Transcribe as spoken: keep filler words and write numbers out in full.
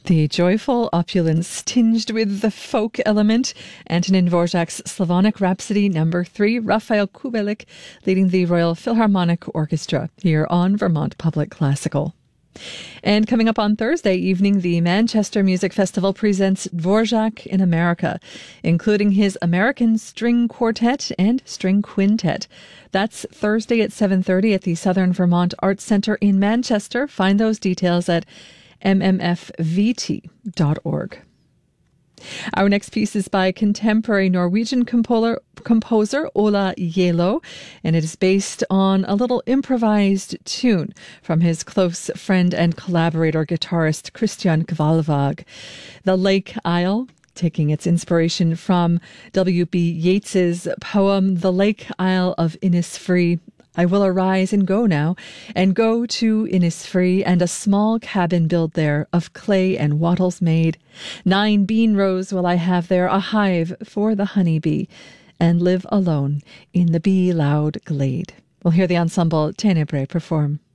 The joyful opulence tinged with the folk element, Antonin Dvorak's Slavonic Rhapsody number three, Raphael Kubelik leading the Royal Philharmonic Orchestra here on Vermont Public Classical. And coming up on Thursday evening, the Manchester Music Festival presents Dvorak in America, including his American String Quartet and String Quintet. That's Thursday at seven thirty at the Southern Vermont Arts Centre in Manchester. Find those details at m m f v t dot org. Our next piece is by contemporary Norwegian composer, composer Ola Yelo, and it is based on a little improvised tune from his close friend and collaborator guitarist Christian Kvalvag. The Lake Isle, taking its inspiration from W B Yeats's poem The Lake Isle of Innisfree. I will arise and go now, and go to Innisfree, and a small cabin build there, of clay and wattles made. Nine bean rows will I have there, a hive for the honey bee, and live alone in the bee-loud glade. We'll hear the ensemble Tenebrae perform.